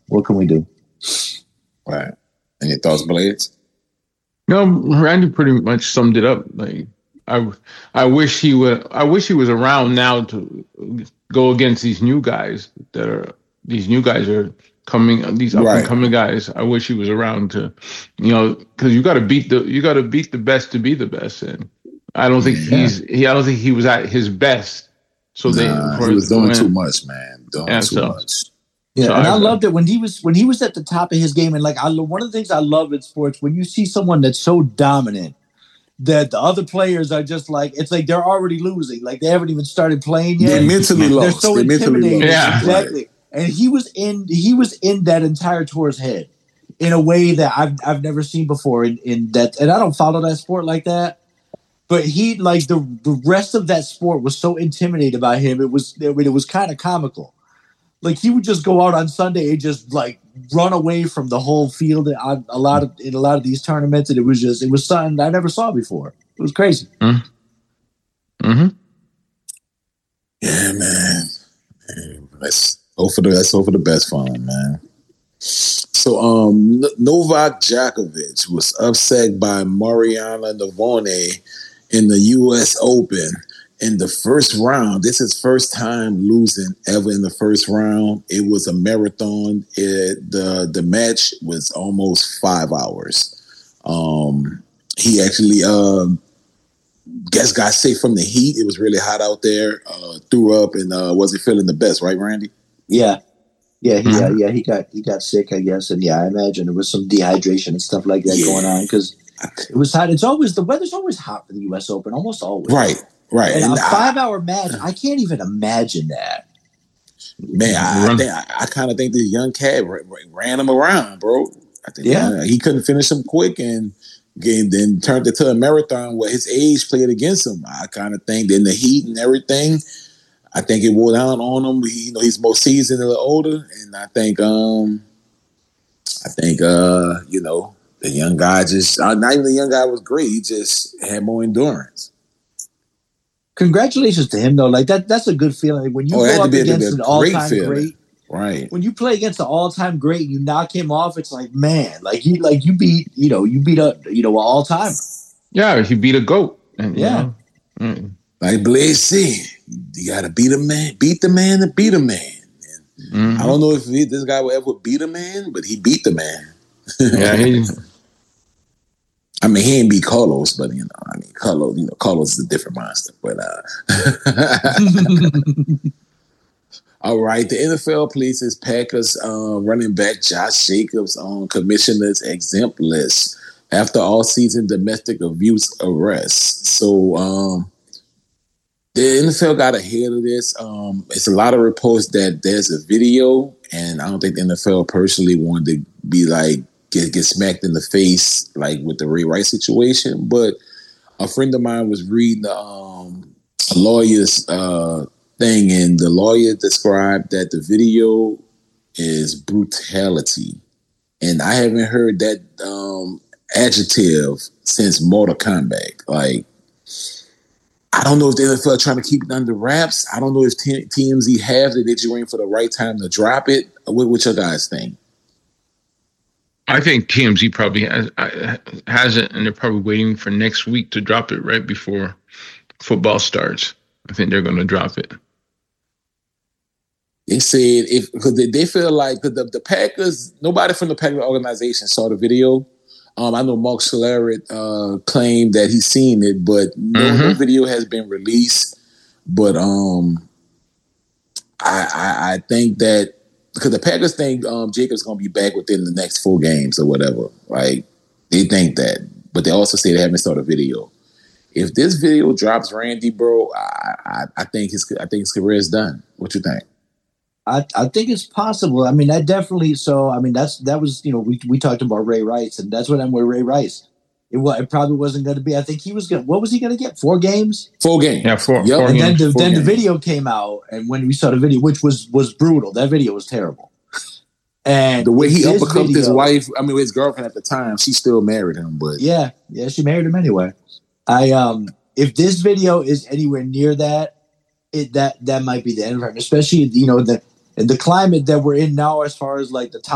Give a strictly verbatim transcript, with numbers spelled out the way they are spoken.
What can we do? Right. Any thoughts, Blades? No, Randy pretty much summed it up. Like, I, I wish he would. I wish he was around now to go against these new guys that are. These new guys are coming. These up Right. and coming guys. I wish he was around to, you know, because you got to beat the. You got to beat the best to be the best. And I don't think Yeah. he's. He. I don't think he was at his best. So they. Nah, for- he was doing when- too much, man. Doing Yeah, too so- much. Yeah, So and I, I- loved it when he was when he was at the top of his game. And like I, lo- one of the things I love in sports when you see someone that's so dominant that the other players are just like it's like they're already losing, like they haven't even started playing yet. They mentally They're lost. so They mentally intimidated. lost. Yeah. Exactly. Right. And he was in he was in that entire tour's head in a way that I've I've never seen before in, in that. And I don't follow that sport like that. But he like the the rest of that sport was so intimidated by him. It was I mean, it was kind of comical. Like he would just go out on Sunday and just like run away from the whole field on a lot of in a lot of these tournaments, and it was just it was something I never saw before. It was crazy. Mm-hmm. Yeah, man. man. Let's hope for the let's hope for the best for him, man. So, um, N- Novak Djokovic was upset by Mariana Navone in the U S Open in the first round. This is first time losing ever in the first round. It was a marathon. It, the the match was almost five hours. Um, he actually, uh, guess got sick from the heat. It was really hot out there. Uh, threw up and uh, wasn't feeling the best, right, Randy? Yeah, yeah, he, Mhm. uh, yeah. He got he got sick, I guess, and yeah, I imagine there was some dehydration and stuff like that Yeah. going on because it was hot. It's always the weather's always hot for the U S Open, almost always. Right, right. And, And a I- five hour match, I can't even imagine that. Man, I, I, Run. think, I, I kind of think this young cat ra- ra- ran him around, bro. I think Yeah. uh, he couldn't finish him quick and game then turned it to a marathon where his age played against him. I kind of think in the heat and everything, I think it wore down on him. He, you know, he's more seasoned and a little older, and I think, um, I think, uh, you know, the young guy just uh, not even the young guy was great. He just had more endurance. Congratulations to him though. Like that, that's a good feeling when you Oh, it had go to up be a- against a an great all time feeling. great. Right. When you play against an all time great, and you knock him off. It's like man, like you like you beat you know you beat a you know an all timer. Yeah, he beat a goat. And, you Yeah. know, mm. Like Blaze said, you got to beat a man, beat the man to beat a man. Mhm. I don't know if he, this guy will ever beat a man, but he beat the man. Yeah, he, I mean, he ain't beat Carlos, but you know, I mean, Carlos, you know, Carlos is a different monster. But uh, all right, the N F L places Packers uh, running back Josh Jacobs on commissioner's exempt list after all-season domestic abuse arrest. So um, the N F L got ahead of this. Um, it's a lot of reports that there's a video, and I don't think the N F L personally wanted to be like get get smacked in the face like with the Ray Rice situation. But a friend of mine was reading the um, a lawyer's uh, thing, and the lawyer described that the video is brutality, and I haven't heard that um, adjective since Mortal Kombat. Like, I don't know if the N F L trying to keep it under wraps. I don't know if T- TMZ have it. They're just waiting for the right time to drop it. What, what your guys think? I think T M Z probably has, uh, has it, and they're probably waiting for next week to drop it right before football starts. I think they're going to drop it. They said if because they, they feel like the, the Packers, nobody from the Packers organization saw the video. Um, I know Mark Schlereth uh, claimed that he's seen it, but no, Mhm. no video has been released. But um, I, I I think that because the Packers think um, Jacobs going to be back within the next four games or whatever. Like they think that, but they also say they haven't saw the video. If this video drops, Randy, bro, I, I, I think his I think his career is done. What you think? I, I think it's possible. I mean, that definitely. So, I mean, that's that was you know we we talked about Ray Rice, and that's what I'm with Ray Rice. It was it probably wasn't going to be. I think he was going. What was he going to get? Four games. Four games. Yeah, four. Yep. four And then games. the, Four then the games. video came out, and when we saw the video, which was was brutal, that video was terrible. And The way he this uppercut his video- wife, I mean his girlfriend at the time, she still married him, but Yeah, yeah, she married him anyway. I um, if this video is anywhere near that, it that that might be the end of her, especially you know the the climate that we're in now, as far as like the top.